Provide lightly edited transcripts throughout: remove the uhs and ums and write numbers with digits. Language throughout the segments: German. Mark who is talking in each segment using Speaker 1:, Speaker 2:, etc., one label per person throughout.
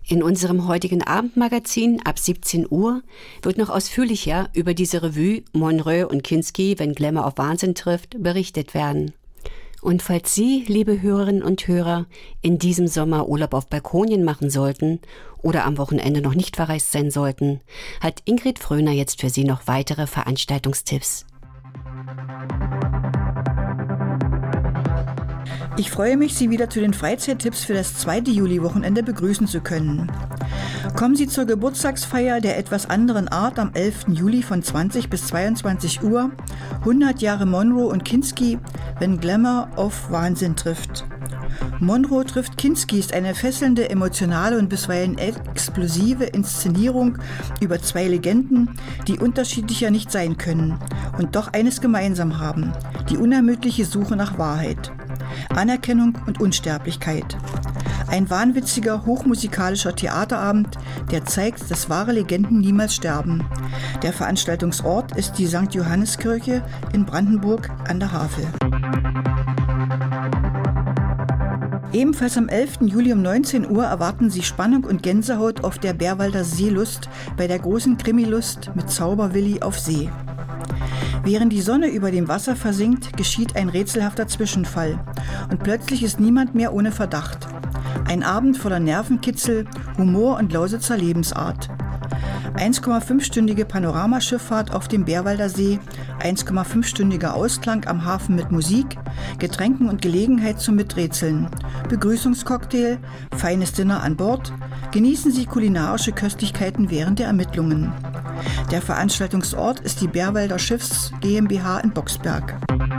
Speaker 1: In unserem heutigen Abendmagazin ab 17 Uhr wird noch ausführlicher über diese Revue Monroe und Kinski, wenn Glamour auf Wahnsinn trifft, berichtet werden. Und falls Sie, liebe Hörerinnen und Hörer, in diesem Sommer Urlaub auf Balkonien machen sollten oder am Wochenende noch nicht verreist sein sollten, hat Ingrid Fröner jetzt für Sie noch weitere Veranstaltungstipps.
Speaker 2: Ich freue mich, Sie wieder zu den Freizeittipps für das 2. Juli-Wochenende begrüßen zu können. Kommen Sie zur Geburtstagsfeier der etwas anderen Art am 11. Juli von 20 bis 22 Uhr, 100 Jahre Monroe und Kinski, wenn Glamour auf Wahnsinn trifft. Monroe trifft Kinski ist eine fesselnde, emotionale und bisweilen explosive Inszenierung über zwei Legenden, die unterschiedlicher nicht sein können und doch eines gemeinsam haben: die unermüdliche Suche nach Wahrheit, Anerkennung und Unsterblichkeit. Ein wahnwitziger, hochmusikalischer Theaterabend, der zeigt, dass wahre Legenden niemals sterben. Der Veranstaltungsort ist die St. Johanneskirche in Brandenburg an der Havel. Ebenfalls am 11. Juli um 19 Uhr erwarten Sie Spannung und Gänsehaut auf der Bärwalder Seelust bei der großen Krimilust mit Zauberwilli auf See. Während die Sonne über dem Wasser versinkt, geschieht ein rätselhafter Zwischenfall und plötzlich ist niemand mehr ohne Verdacht. Ein Abend voller Nervenkitzel, Humor und Lausitzer Lebensart. 1,5-stündige Panoramaschifffahrt auf dem Bärwalder See, 1,5-stündiger Ausklang am Hafen mit Musik, Getränken und Gelegenheit zum Miträtseln, Begrüßungscocktail, feines Dinner an Bord, genießen Sie kulinarische Köstlichkeiten während der Ermittlungen. Der Veranstaltungsort ist die Bärwalder Schiffs GmbH in Boxberg.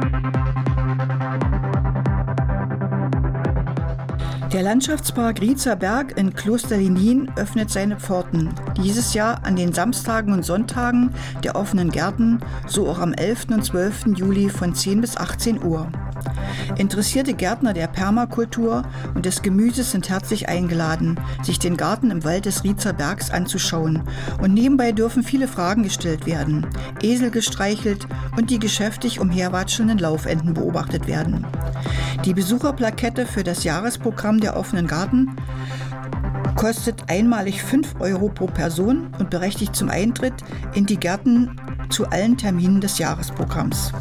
Speaker 2: Der Landschaftspark Rietzer Berg in Klosterlinien öffnet seine Pforten. Dieses Jahr an den Samstagen und Sonntagen der offenen Gärten, so auch am 11. und 12. Juli von 10 bis 18 Uhr. Interessierte Gärtner der Permakultur und des Gemüses sind herzlich eingeladen, sich den Garten im Wald des Rietzer Bergs anzuschauen. Und nebenbei dürfen viele Fragen gestellt werden, Esel gestreichelt und die geschäftig umherwatschelnden Laufenten beobachtet werden. Die Besucherplakette für das Jahresprogramm der offenen Garten kostet einmalig 5 € pro Person und berechtigt zum Eintritt in die Gärten zu allen Terminen des Jahresprogramms.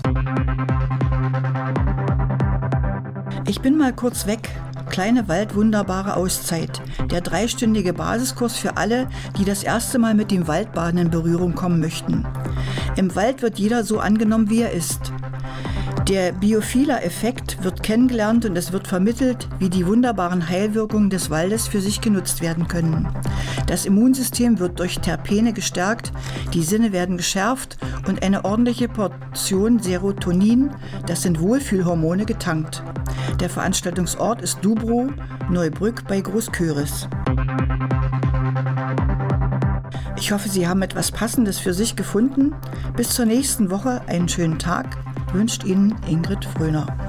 Speaker 2: Ich bin mal kurz weg. Kleine Waldwunderbare Auszeit. Der 3-stündige Basiskurs für alle, die das erste Mal mit dem Waldbaden in Berührung kommen möchten. Im Wald wird jeder so angenommen, wie er ist. Der Biophilia-Effekt wird kennengelernt und es wird vermittelt, wie die wunderbaren Heilwirkungen des Waldes für sich genutzt werden können. Das Immunsystem wird durch Terpene gestärkt, die Sinne werden geschärft und eine ordentliche Portion Serotonin, das sind Wohlfühlhormone, getankt. Der Veranstaltungsort ist Dubrow, Neubrück bei Großköris. Ich hoffe, Sie haben etwas Passendes für sich gefunden. Bis zur nächsten Woche einen schönen Tag, wünscht Ihnen Ingrid Fröner.